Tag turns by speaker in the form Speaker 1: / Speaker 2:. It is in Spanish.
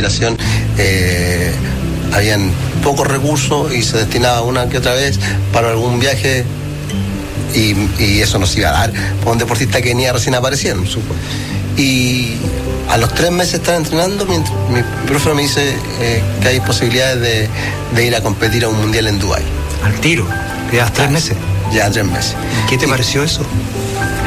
Speaker 1: federación habían pocos recursos y se destinaba una que otra vez para algún viaje, y eso nos iba a dar para un deportista que venía recién apareciendo. Y a los 3 meses de estar entrenando, mi profe me dice que hay posibilidades de ir a competir a un mundial en Dubái.
Speaker 2: Al tiro, ¿quedas 3 meses?
Speaker 1: Ya 3 meses.
Speaker 2: ¿Qué te pareció eso?